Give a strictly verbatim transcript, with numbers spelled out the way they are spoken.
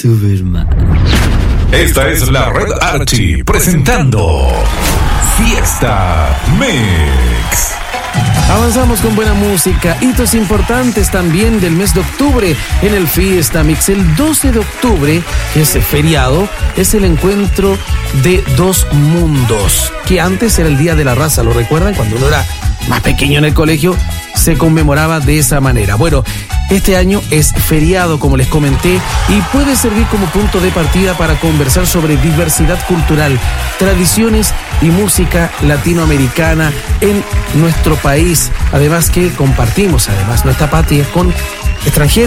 Superman. Esta es la Red Archie presentando Fiesta Mix. Avanzamos con buena música, hitos importantes también del mes de octubre en el Fiesta Mix. El doce de octubre, que es feriado, es el encuentro de dos mundos, que antes era el Día de la Raza, ¿lo recuerdan? Cuando uno era más pequeño en el colegio, se conmemoraba de esa manera. Bueno, este año es feriado, como les comenté, y puede servir como punto de partida para conversar sobre diversidad cultural, tradiciones y música latinoamericana en nuestro país. Además que compartimos, además, nuestra patria con extranjeros.